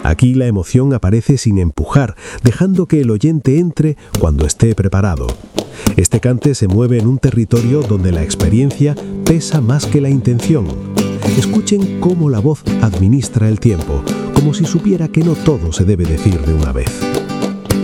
Aquí la emoción aparece sin empujar, dejando que el oyente entre cuando esté preparado. Este cante se mueve en un territorio donde la experiencia pesa más que la intención. Escuchen cómo la voz administra el tiempo, como si supiera que no todo se debe decir de una vez.